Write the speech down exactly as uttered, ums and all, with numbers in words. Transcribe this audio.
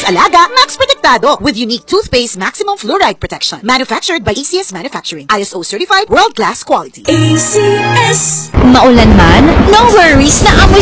Max Alaga, Max Protektado with unique toothpaste maximum fluoride protection. Manufactured by A C S Manufacturing. I S O certified, world-class quality. A C S. Maulan man, no worries na amoy